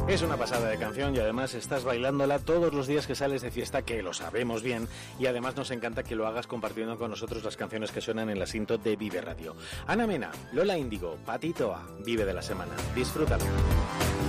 Es una pasada de canción y además estás bailándola todos los días que sales de fiesta, que lo sabemos bien, y además nos encanta que lo hagas compartiendo con nosotros las canciones que suenan en la sinto de Vive Radio. Ana Mena, Lola Índigo, Patito A, Vive de la Semana. Disfrútalo.